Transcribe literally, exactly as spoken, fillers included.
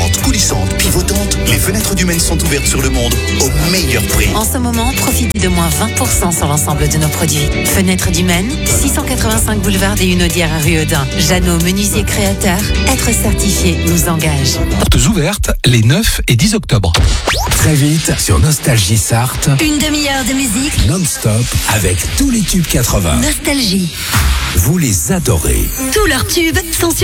Transparentes, coulissantes, pivotantes, les fenêtres du Maine sont ouvertes sur le monde au meilleur prix. En ce moment, profitez de moins vingt pour cent sur l'ensemble de nos produits. Fenêtres du Maine, six cent quatre-vingt-cinq boulevard des Hunaudières à Rueudin. Jeannot, menuisier créateur, être certifié nous engage. Portes ouvertes les neuf et dix octobre. Très vite sur Nostalgie Sarthe. Une demi-heure de musique Non-stop avec tous les tubes quatre-vingts. Nostalgie. Vous les adorez. Tous leurs tubes sont sur